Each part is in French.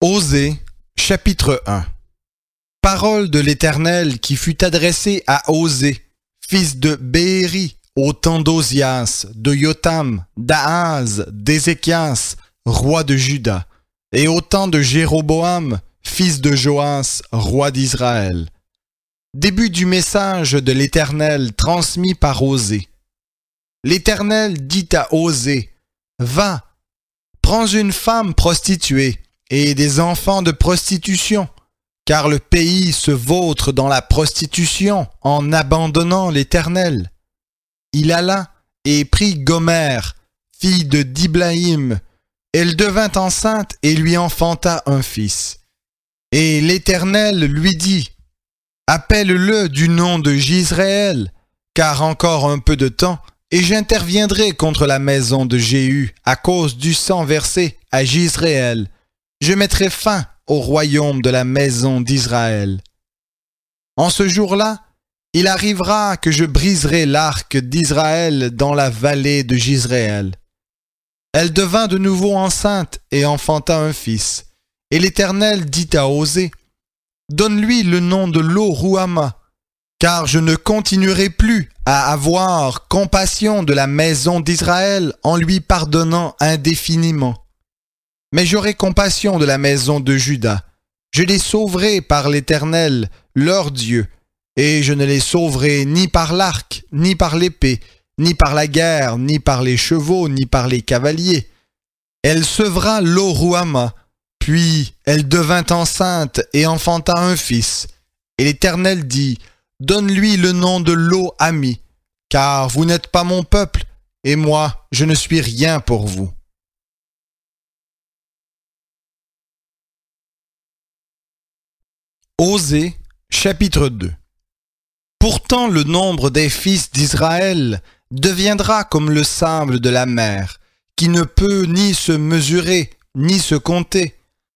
Osée, chapitre 1. Parole de l'Éternel qui fut adressée à Osée, fils de Béhéri, au temps d'Ozias, de Yotam, d'Ahaz, d'Ézéchias, roi de Juda, et au temps de Jéroboam, fils de Joas, roi d'Israël. Début du message de l'Éternel transmis par Osée. L'Éternel dit à Osée, « Va, prends une femme prostituée et des enfants de prostitution, car le pays se vautre dans la prostitution en abandonnant l'Éternel. » Il alla et prit Gomère, fille de Diblaïm. Elle devint enceinte et lui enfanta un fils. Et l'Éternel lui dit, « Appelle-le du nom de Jisraël, car encore un peu de temps, et j'interviendrai contre la maison de Jéhu à cause du sang versé à Jisraël. Je mettrai fin au royaume de la maison d'Israël. En ce jour-là, il arrivera que je briserai l'arc d'Israël dans la vallée de Jisraël. » Elle devint de nouveau enceinte et enfanta un fils. Et l'Éternel dit à Osée, « Donne-lui le nom de Lo-Ruhamah, car je ne continuerai plus à avoir compassion de la maison d'Israël en lui pardonnant indéfiniment. Mais j'aurai compassion de la maison de Juda. Je les sauverai par l'Éternel, leur Dieu, et je ne les sauverai ni par l'arc, ni par l'épée, ni par la guerre, ni par les chevaux, ni par les cavaliers. » Elle sevra Lo-Ruhamah, puis elle devint enceinte et enfanta un fils. Et l'Éternel dit, « Donne-lui le nom de Lo-Ami, car vous n'êtes pas mon peuple, et moi je ne suis rien pour vous. » Osée, chapitre 2. Pourtant le nombre des fils d'Israël deviendra comme le sable de la mer, qui ne peut ni se mesurer, ni se compter.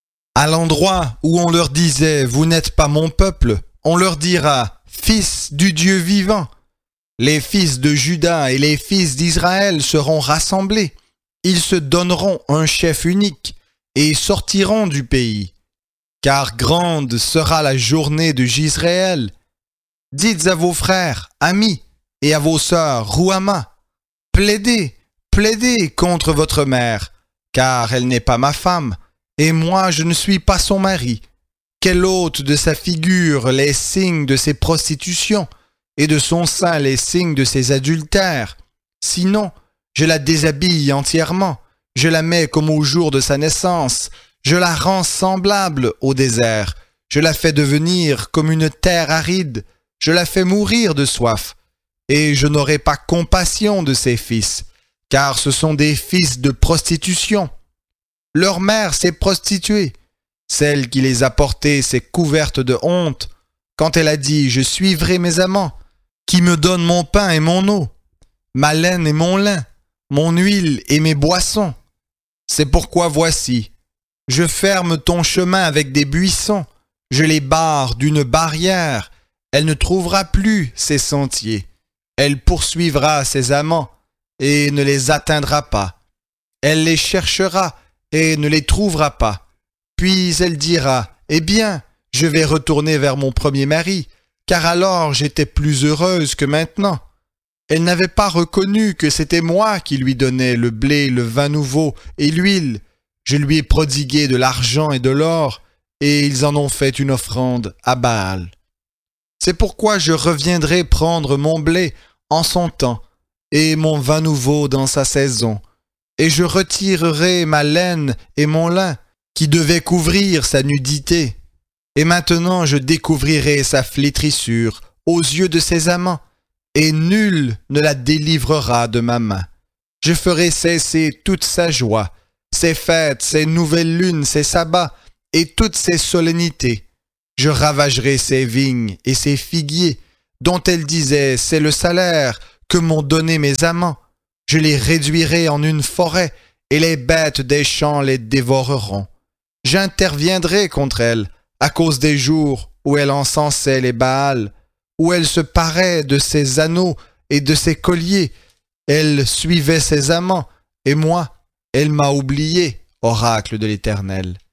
À l'endroit où on leur disait « Vous n'êtes pas mon peuple », on leur dira « Fils du Dieu vivant ». Les fils de Juda et les fils d'Israël seront rassemblés. Ils se donneront un chef unique et sortiront du pays. Car grande sera la journée de Jisraël. Dites à vos frères, amis, et à vos sœurs, Ruhamah, plaidez, plaidez contre votre mère, car elle n'est pas ma femme, et moi je ne suis pas son mari. Qu'elle ôte de sa figure les signes de ses prostitutions, et de son sein les signes de ses adultères. Sinon, je la déshabille entièrement, je la mets comme au jour de sa naissance, je la rends semblable au désert, je la fais devenir comme une terre aride, je la fais mourir de soif, et je n'aurai pas compassion de ses fils, car ce sont des fils de prostitution. Leur mère s'est prostituée, celle qui les a portés s'est couverte de honte, quand elle a dit « Je suivrai mes amants, qui me donnent mon pain et mon eau, ma laine et mon lin, mon huile et mes boissons. C'est pourquoi voici, je ferme ton chemin avec des buissons, je les barre d'une barrière, elle ne trouvera plus ses sentiers, elle poursuivra ses amants et ne les atteindra pas, elle les cherchera et ne les trouvera pas, puis elle dira, eh bien, je vais retourner vers mon premier mari, car alors j'étais plus heureuse que maintenant. Elle n'avait pas reconnu que c'était moi qui lui donnais le blé, le vin nouveau et l'huile. Je lui ai prodigué de l'argent et de l'or, et ils en ont fait une offrande à Baal. C'est pourquoi je reviendrai prendre mon blé en son temps, et mon vin nouveau dans sa saison, et je retirerai ma laine et mon lin, qui devaient couvrir sa nudité. Et maintenant je découvrirai sa flétrissure aux yeux de ses amants, et nul ne la délivrera de ma main. Je ferai cesser toute sa joie, ses fêtes, ses nouvelles lunes, ses sabbats, et toutes ses solennités. Je ravagerai ses vignes et ses figuiers, dont elle disait, c'est le salaire que m'ont donné mes amants. Je les réduirai en une forêt, et les bêtes des champs les dévoreront. J'interviendrai contre elle, à cause des jours où elle encensait les Baals, où elle se parait de ses anneaux et de ses colliers. Elle suivait ses amants, et moi, elle m'a oublié, oracle de l'Éternel.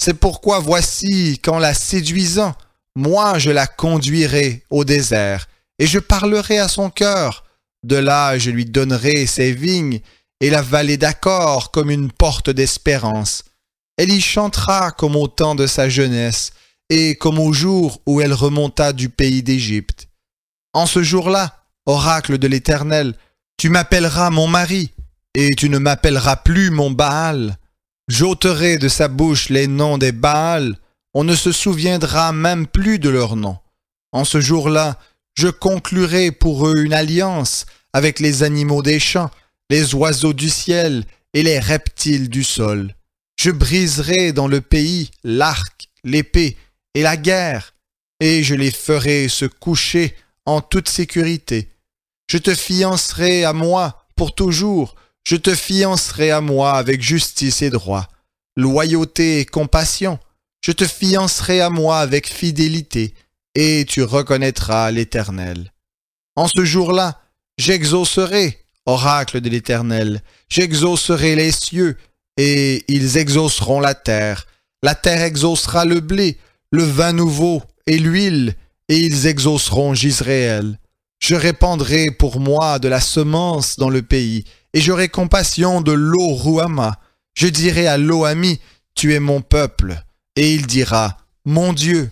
C'est pourquoi voici qu'en la séduisant, moi je la conduirai au désert, et je parlerai à son cœur. De là je lui donnerai ses vignes, et la vallée d'Accor comme une porte d'espérance. Elle y chantera comme au temps de sa jeunesse, et comme au jour où elle remonta du pays d'Égypte. En ce jour-là, oracle de l'Éternel, tu m'appelleras mon mari, et tu ne m'appelleras plus mon Baal. J'ôterai de sa bouche les noms des Baals, on ne se souviendra même plus de leurs noms. En ce jour-là, je conclurai pour eux une alliance avec les animaux des champs, les oiseaux du ciel et les reptiles du sol. Je briserai dans le pays l'arc, l'épée et la guerre, et je les ferai se coucher en toute sécurité. Je te fiancerai à moi pour toujours, je te fiancerai à moi avec justice et droit, loyauté et compassion. Je te fiancerai à moi avec fidélité, et tu reconnaîtras l'Éternel. En ce jour-là, j'exaucerai, oracle de l'Éternel, j'exaucerai les cieux, et ils exauceront la terre. La terre exaucera le blé, le vin nouveau et l'huile, et ils exauceront Jisraël. Je répandrai pour moi de la semence dans le pays, et j'aurai compassion de Lo-Ruhamah. Je dirai à Lo-Ami, tu es mon peuple, et il dira, mon Dieu.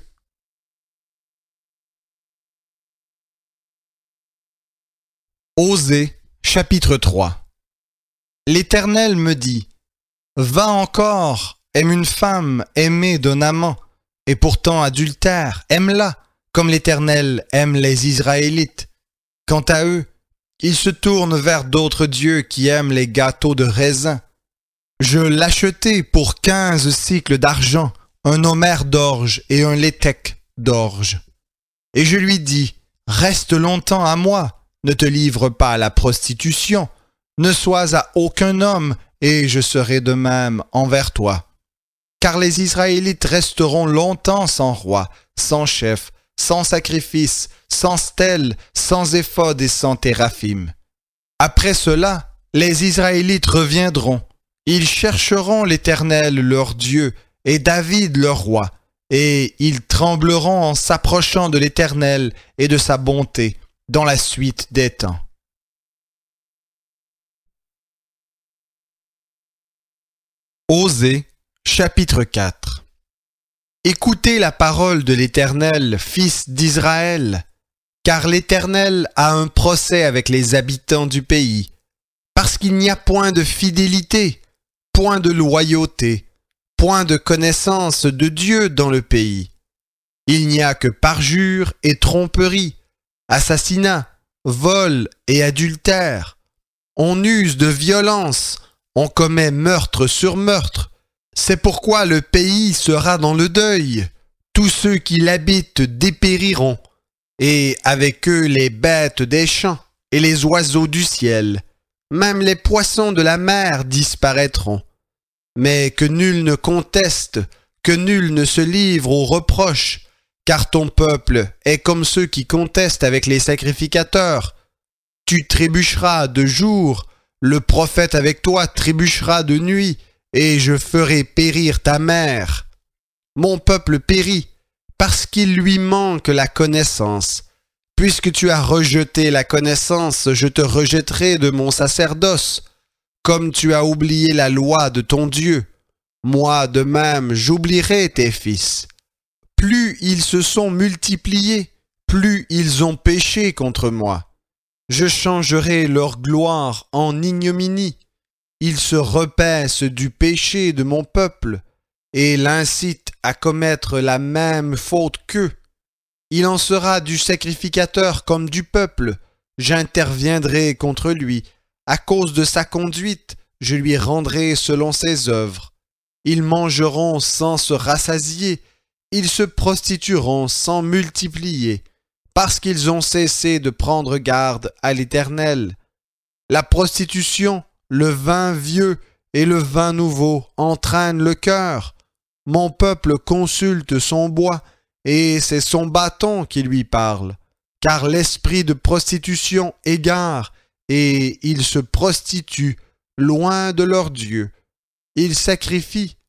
Osée, chapitre 3. L'Éternel me dit, va encore, aime une femme aimée d'un amant, et pourtant adultère, aime-la, comme l'Éternel aime les Israélites. Quant à eux, ils se tournent vers d'autres dieux qui aiment les gâteaux de raisin. Je l'achetai pour 15 cycles d'argent, un homère d'orge et un léthec d'orge. Et je lui dis, reste longtemps à moi, ne te livre pas à la prostitution, ne sois à aucun homme, et je serai de même envers toi. Car les Israélites resteront longtemps sans roi, sans chef, sans sacrifice, sans stèle, sans éphod et sans téraphim. Après cela, les Israélites reviendront. Ils chercheront l'Éternel leur Dieu et David leur roi, et ils trembleront en s'approchant de l'Éternel et de sa bonté dans la suite des temps. Osée, chapitre 4. Écoutez la parole de l'Éternel, fils d'Israël, car l'Éternel a un procès avec les habitants du pays, parce qu'il n'y a point de fidélité, point de loyauté, point de connaissance de Dieu dans le pays. Il n'y a que parjure et tromperie, assassinat, vol et adultère. On use de violence, on commet meurtre sur meurtre. C'est pourquoi le pays sera dans le deuil. Tous ceux qui l'habitent dépériront, et avec eux les bêtes des champs et les oiseaux du ciel. Même les poissons de la mer disparaîtront. Mais que nul ne conteste, que nul ne se livre aux reproches, car ton peuple est comme ceux qui contestent avec les sacrificateurs. Tu trébucheras de jour, le prophète avec toi trébuchera de nuit, et je ferai périr ta mère. Mon peuple périt, parce qu'il lui manque la connaissance. Puisque tu as rejeté la connaissance, je te rejetterai de mon sacerdoce. Comme tu as oublié la loi de ton Dieu, moi de même j'oublierai tes fils. Plus ils se sont multipliés, plus ils ont péché contre moi. Je changerai leur gloire en ignominie. Ils se repaissent du péché de mon peuple et l'incitent à commettre la même faute qu'eux. Il en sera du sacrificateur comme du peuple. J'interviendrai contre lui. À cause de sa conduite, je lui rendrai selon ses œuvres. Ils mangeront sans se rassasier. Ils se prostitueront sans multiplier, parce qu'ils ont cessé de prendre garde à l'Éternel. La prostitution, le vin vieux et le vin nouveau entraînent le cœur. Mon peuple consulte son bois, et c'est son bâton qui lui parle, car l'esprit de prostitution égare, et ils se prostituent loin de leur Dieu. Ils sacrifient,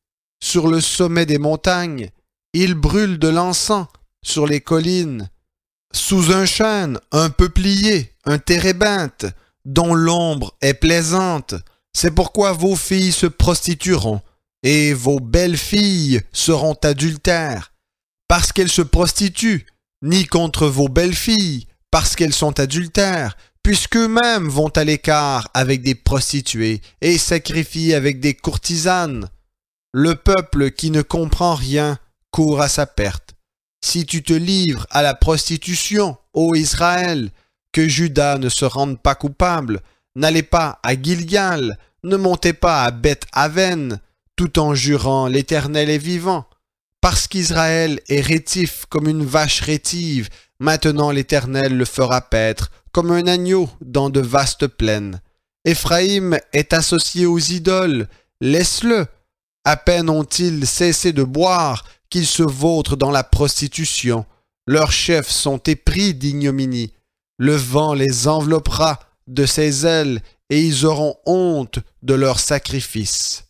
sur le sommet des montagnes. Ils brûlent de l'encens sur les collines. Sous un chêne, un peuplier, un térébinthe, dont l'ombre est plaisante. C'est pourquoi vos filles se prostitueront, et vos belles filles seront adultères. Parce qu'elles se prostituent, ni contre vos belles filles, parce qu'elles sont adultères, puisqu'eux-mêmes vont à l'écart avec des prostituées et sacrifient avec des courtisanes. Le peuple qui ne comprend rien court à sa perte. Si tu te livres à la prostitution, ô Israël, que Juda ne se rende pas coupable, n'allez pas à Gilgal, ne montez pas à Beth-Aven, tout en jurant l'Éternel est vivant. Parce qu'Israël est rétif comme une vache rétive, maintenant l'Éternel le fera paître comme un agneau dans de vastes plaines. Éphraïm est associé aux idoles, laisse-le. À peine ont-ils cessé de boire qu'ils se vautrent dans la prostitution. Leurs chefs sont épris d'ignominie. Le vent les enveloppera de ses ailes et ils auront honte de leurs sacrifices.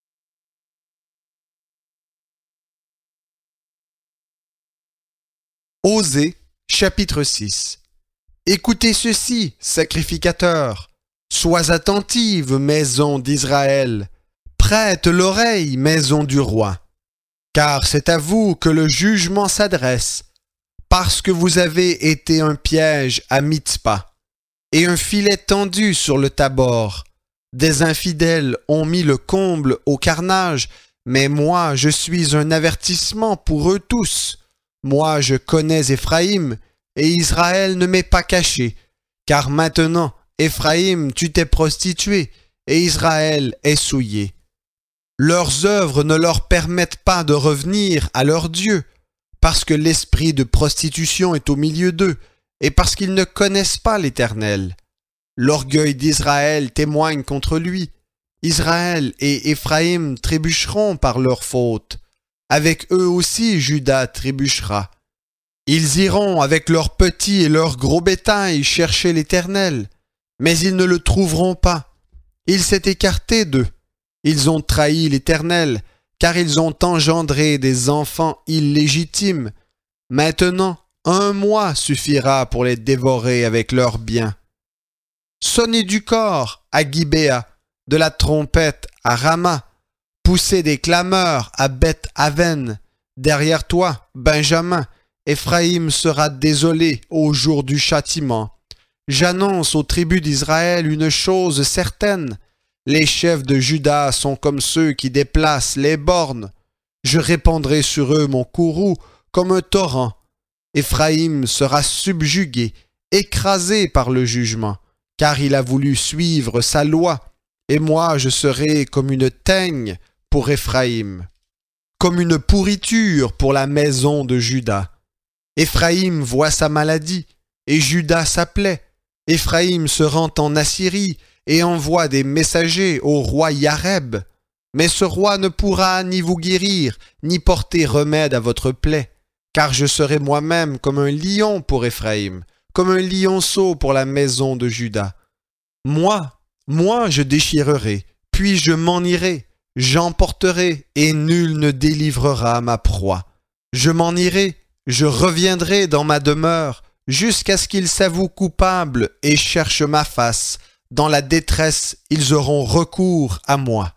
Osée, chapitre 6. Écoutez ceci, sacrificateurs. Sois attentive, maison d'Israël. Prête l'oreille, maison du roi. Car c'est à vous que le jugement s'adresse, parce que vous avez été un piège à Mitzpa, et un filet tendu sur le Tabor. Des infidèles ont mis le comble au carnage, mais moi je suis un avertissement pour eux tous. Moi je connais Éphraïm, et Israël ne m'est pas caché, car maintenant, Éphraïm, tu t'es prostitué, et Israël est souillé. Leurs œuvres ne leur permettent pas de revenir à leur Dieu, parce que l'esprit de prostitution est au milieu d'eux, et parce qu'ils ne connaissent pas l'Éternel. L'orgueil d'Israël témoigne contre lui. Israël et Éphraïm trébucheront par leur faute. Avec eux aussi Juda trébuchera. Ils iront avec leurs petits et leurs gros bétail chercher l'Éternel, mais ils ne le trouveront pas. Il s'est écarté d'eux. Ils ont trahi l'Éternel, car ils ont engendré des enfants illégitimes. Maintenant, 1 mois suffira pour les dévorer avec leurs biens. Sonnez du cor à Gibéa, de la trompette à Rama, poussez des clameurs à Beth-Aven. Derrière toi, Benjamin, Éphraïm sera désolé au jour du châtiment. J'annonce aux tribus d'Israël une chose certaine. Les chefs de Juda sont comme ceux qui déplacent les bornes. Je répandrai sur eux mon courroux comme un torrent. Éphraïm sera subjugué, écrasé par le jugement, car il a voulu suivre sa loi, et moi je serai comme une teigne pour Éphraïm, comme une pourriture pour la maison de Juda. Éphraïm voit sa maladie, et Juda sa plaie. Éphraïm se rend en Assyrie, et envoie des messagers au roi Yareb. Mais ce roi ne pourra ni vous guérir, ni porter remède à votre plaie, car je serai moi-même comme un lion pour Éphraïm, comme un lionceau pour la maison de Juda. Moi, je déchirerai, puis je m'en irai, j'emporterai, et nul ne délivrera ma proie. Je m'en irai, je reviendrai dans ma demeure, jusqu'à ce qu'ils s'avouent coupables et cherchent ma face. Dans la détresse, ils auront recours à moi.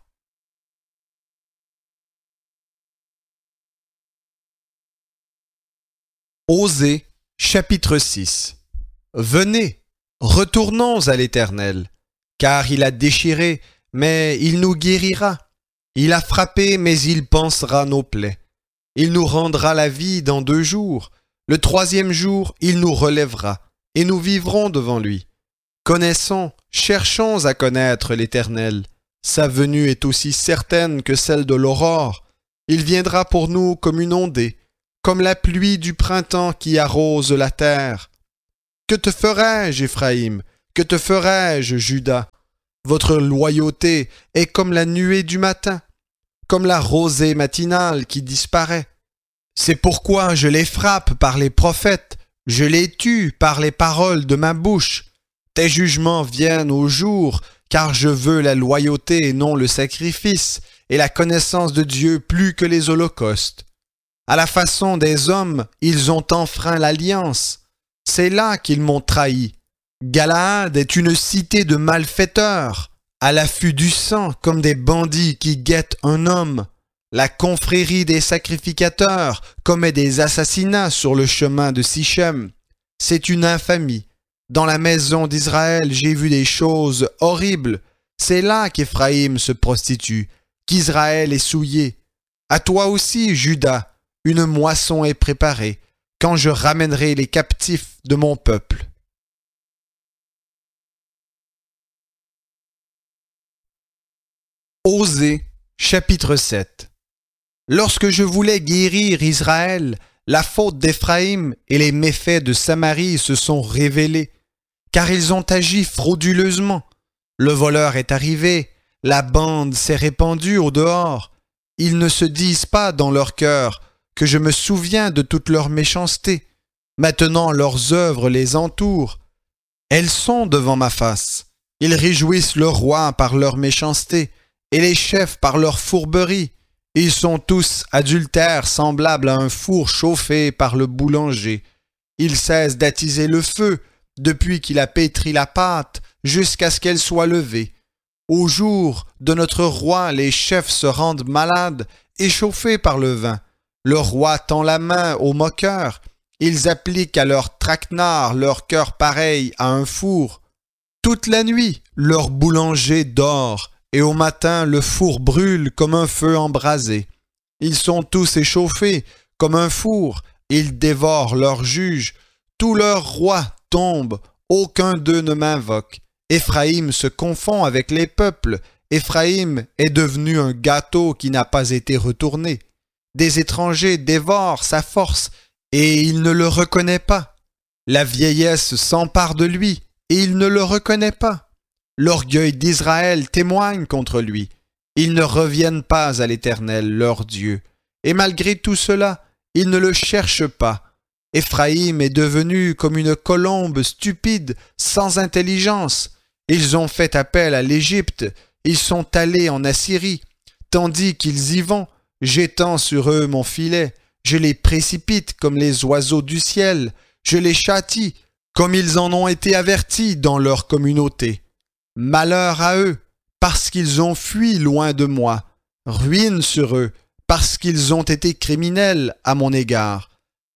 Osée, chapitre 6. Venez, retournons à l'Éternel, car il a déchiré, mais il nous guérira. Il a frappé, mais il pansera nos plaies. Il nous rendra la vie dans 2 jours. Le 3e jour, il nous relèvera, et nous vivrons devant lui. Connaissons, cherchons à connaître l'Éternel. Sa venue est aussi certaine que celle de l'aurore. Il viendra pour nous comme une ondée, comme la pluie du printemps qui arrose la terre. Que te ferai-je, Éphraïm? Que te ferai-je, Juda? Votre loyauté est comme la nuée du matin, comme la rosée matinale qui disparaît. C'est pourquoi je les frappe par les prophètes, je les tue par les paroles de ma bouche. Tes jugements viennent au jour, car je veux la loyauté et non le sacrifice, et la connaissance de Dieu plus que les holocaustes. À la façon des hommes, ils ont enfreint l'alliance. C'est là qu'ils m'ont trahi. Galaad est une cité de malfaiteurs, à l'affût du sang comme des bandits qui guettent un homme. La confrérie des sacrificateurs commet des assassinats sur le chemin de Sichem. C'est une infamie. Dans la maison d'Israël, j'ai vu des choses horribles. C'est là qu'Éphraïm se prostitue, qu'Israël est souillé. À toi aussi, Juda, une moisson est préparée, quand je ramènerai les captifs de mon peuple. Osée, chapitre 7. Lorsque je voulais guérir Israël, la faute d'Éphraïm et les méfaits de Samarie se sont révélés, car ils ont agi frauduleusement. Le voleur est arrivé, la bande s'est répandue au dehors. Ils ne se disent pas dans leur cœur que je me souviens de toute leur méchanceté. Maintenant leurs œuvres les entourent. Elles sont devant ma face. Ils réjouissent le roi par leur méchanceté et les chefs par leur fourberie. Ils sont tous adultères semblables à un four chauffé par le boulanger. Ils cessent d'attiser le feu depuis qu'il a pétri la pâte jusqu'à ce qu'elle soit levée. Au jour de notre roi, les chefs se rendent malades, échauffés par le vin. Le roi tend la main aux moqueurs. Ils appliquent à leur traquenard leur cœur pareil à un four. Toute la nuit, leur boulanger dort, et au matin, le four brûle comme un feu embrasé. Ils sont tous échauffés comme un four. Ils dévorent leurs juges. Tous leurs rois tombent. Aucun d'eux ne m'invoque. Éphraïm se confond avec les peuples. Éphraïm est devenu un gâteau qui n'a pas été retourné. Des étrangers dévorent sa force et il ne le reconnaît pas. La vieillesse s'empare de lui et il ne le reconnaît pas. L'orgueil d'Israël témoigne contre lui. Ils ne reviennent pas à l'Éternel, leur Dieu. Et malgré tout cela, ils ne le cherchent pas. Éphraïm est devenu comme une colombe stupide, sans intelligence. Ils ont fait appel à l'Égypte. Ils sont allés en Assyrie. Tandis qu'ils y vont, j'étends sur eux mon filet. Je les précipite comme les oiseaux du ciel. Je les châtie comme ils en ont été avertis dans leur communauté. Malheur à eux, parce qu'ils ont fui loin de moi. Ruine sur eux, parce qu'ils ont été criminels à mon égard.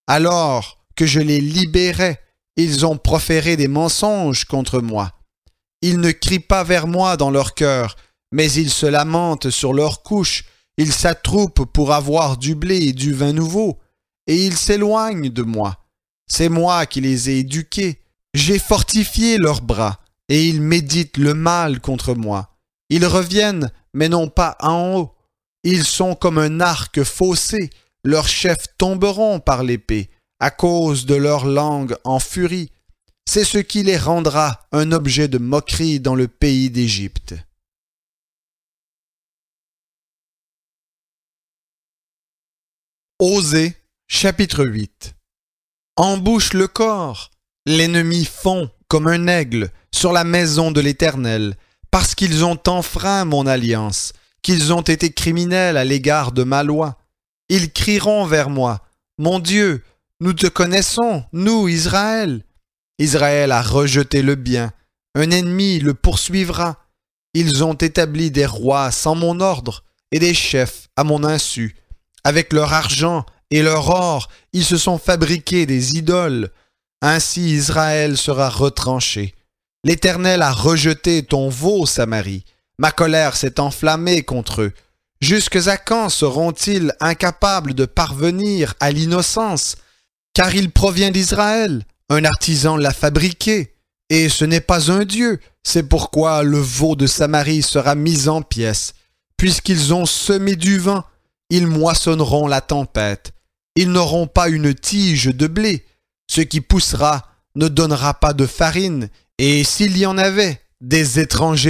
Alors que je les libérais, ils ont proféré des mensonges contre moi. Ils ne crient pas vers moi dans leur cœur, mais ils se lamentent sur leurs couches. Ils s'attroupent pour avoir du blé et du vin nouveau, et ils s'éloignent de moi. C'est moi qui les ai éduqués. J'ai fortifié leurs bras. Et ils méditent le mal contre moi. Ils reviennent, mais non pas en haut. Ils sont comme un arc faussé. Leurs chefs tomberont par l'épée, à cause de leur langue en furie. C'est ce qui les rendra un objet de moquerie dans le pays d'Égypte. Osée, chapitre 8. Embouche le corps. L'ennemi fond comme un aigle sur la maison de l'Éternel, parce qu'ils ont enfreint mon alliance, qu'ils ont été criminels à l'égard de ma loi. Ils crieront vers moi, « Mon Dieu, nous te connaissons, nous, Israël. » Israël a rejeté le bien, un ennemi le poursuivra. Ils ont établi des rois sans mon ordre et des chefs à mon insu. Avec leur argent et leur or, ils se sont fabriqués des idoles. Ainsi Israël sera retranché. L'Éternel a rejeté ton veau, Samarie. Ma colère s'est enflammée contre eux. Jusqu'à quand seront-ils incapables de parvenir à l'innocence? Car il provient d'Israël. Un artisan l'a fabriqué. Et ce n'est pas un Dieu. C'est pourquoi le veau de Samarie sera mis en pièces. Puisqu'ils ont semé du vent, ils moissonneront la tempête. Ils n'auront pas une tige de blé. Ce qui poussera ne donnera pas de farine, et s'il y en avait, des étrangers